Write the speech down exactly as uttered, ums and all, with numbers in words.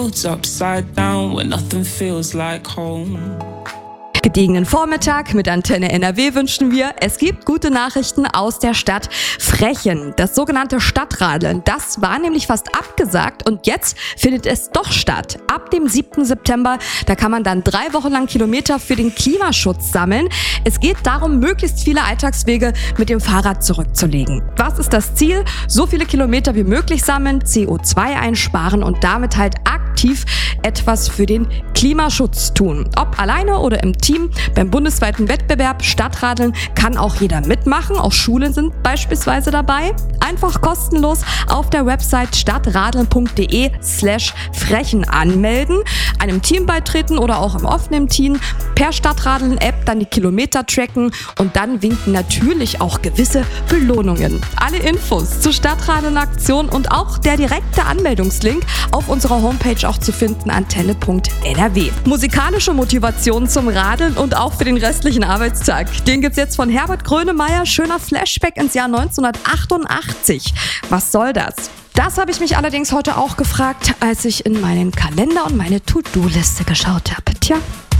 upside down when nothing feels like home. Gediegenen Vormittag mit Antenne N R W wünschen wir. Es gibt gute Nachrichten aus der Stadt Frechen. Das sogenannte Stadtradeln, das war nämlich fast abgesagt und jetzt findet es doch statt. Ab dem siebten September, da kann man dann drei Wochen lang Kilometer für den Klimaschutz sammeln. Es geht darum, möglichst viele Alltagswege mit dem Fahrrad zurückzulegen. Was ist das Ziel? So viele Kilometer wie möglich sammeln, C O zwei einsparen und damit halt aktiv etwas für den Klimaschutz tun. Ob alleine oder im Team. Beim bundesweiten Wettbewerb Stadtradeln kann auch jeder mitmachen. Auch Schulen sind beispielsweise dabei. Einfach kostenlos auf der Website stadtradeln.de slash frechen anmelden, einem Team beitreten oder auch im offenen Team, per Stadtradeln-App dann die Kilometer tracken und dann winken natürlich auch gewisse Belohnungen. Alle Infos zur Stadtradeln-Aktion und auch der direkte Anmeldungslink auf unserer Homepage auch zu finden, antenne punkt n r w. Musikalische Motivation zum Radeln und auch für den restlichen Arbeitstag. Den gibt's jetzt von Herbert Grönemeyer. Schöner Flashback ins Jahr neunzehnhundertachtundachtzig. Was soll das? Das habe ich mich allerdings heute auch gefragt, als ich in meinen Kalender und meine To-Do-Liste geschaut habe. Tja.